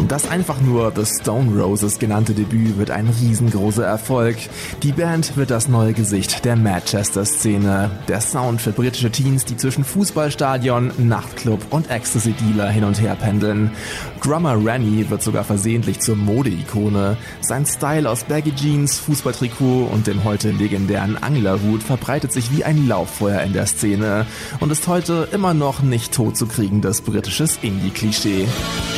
Das einfach nur The Stone Roses genannte Debüt wird ein riesengroßer Erfolg. Die Band wird das neue Gesicht der Manchester-Szene. Der Sound für britische Teens, die zwischen Fußballstadion, Nachtclub und Ecstasy-Dealer hin und her pendeln. Drummer Rennie wird sogar versehentlich zur Mode-Ikone. Sein Style aus Baggy Jeans, Fußballtrikot und dem heute legendären Anglerhut verbreitet sich wie ein Lauffeuer in der Szene und ist heute immer noch nicht totzukriegendes britisches Indie-Klischee.